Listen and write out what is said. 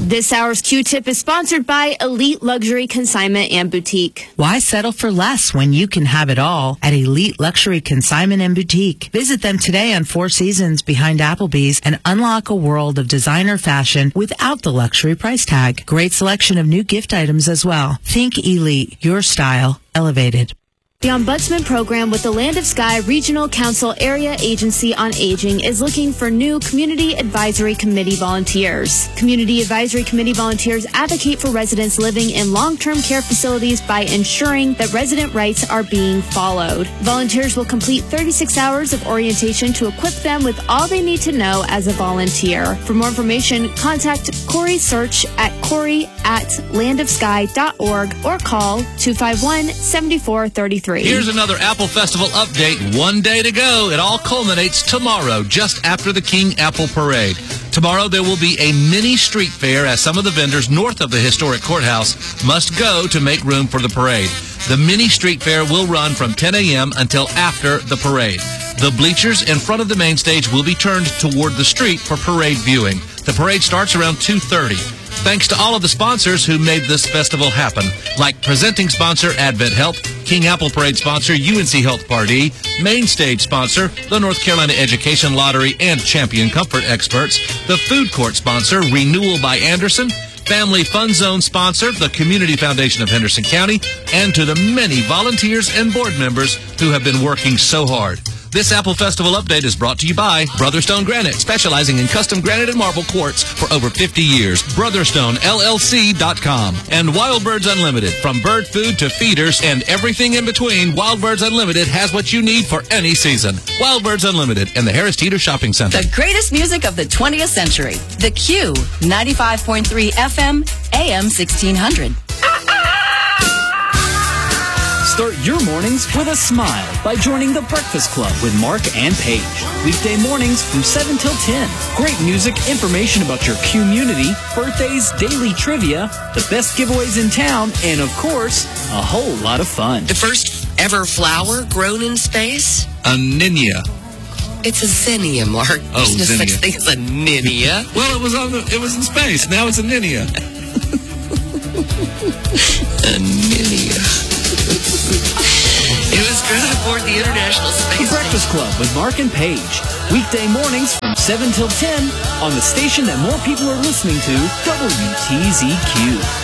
This hour's Q-Tip is sponsored by Elite Luxury Consignment and Boutique. Why settle for less when you can have it all at Elite Luxury Consignment and Boutique? Visit them today on Four Seasons behind Applebee's and unlock a world of designer fashion without the luxury price tag. Great selection of new gift items as well. Think Elite, your style elevated. The Ombudsman Program with the Land of Sky Regional Council Area Agency on Aging is looking for new Community Advisory Committee volunteers. Community Advisory Committee volunteers advocate for residents living in long-term care facilities by ensuring that resident rights are being followed. Volunteers will complete 36 hours of orientation to equip them with all they need to know as a volunteer. For more information, contact Corey Search at corey@landofsky.org or call 251-7433. Here's another Apple Festival update. 1 day to go. It all culminates tomorrow, just after the King Apple Parade. Tomorrow there will be a mini street fair as some of the vendors north of the historic courthouse must go to make room for the parade. The mini street fair will run from 10 a.m. until after the parade. The bleachers in front of the main stage will be turned toward the street for parade viewing. The parade starts around 2:30. Thanks to all of the sponsors who made this festival happen, like presenting sponsor Advent Health, King Apple Parade sponsor UNC Health Party, main stage sponsor the North Carolina Education Lottery and Champion Comfort Experts, the food court sponsor Renewal by Anderson, Family Fun Zone sponsor the Community Foundation of Henderson County, and to the many volunteers and board members who have been working so hard. This Apple Festival update is brought to you by Brotherstone Granite, specializing in custom granite and marble quartz for over 50 years. BrotherstoneLLC.com. And Wild Birds Unlimited. From bird food to feeders and everything in between, Wild Birds Unlimited has what you need for any season. Wild Birds Unlimited in the Harris Teeter Shopping Center. The greatest music of the 20th century. The Q, 95.3 FM, AM 1600. Start your mornings with a smile by joining The Breakfast Club with Mark and Paige. Weekday mornings from 7 till 10. Great music, information about your community, birthdays, daily trivia, the best giveaways in town, and of course, a whole lot of fun. The first ever flower grown in space? A zinnia. It's a zinnia, Mark. Oh, There's no zinnia. such thing as a ninnia. Well, it was in space. Now it's a zinnia. A ninnia. It was grown aboard the International Space The Breakfast Club with Mark and Paige. Weekday mornings from 7 till 10 on the station that more people are listening to, WTZQ.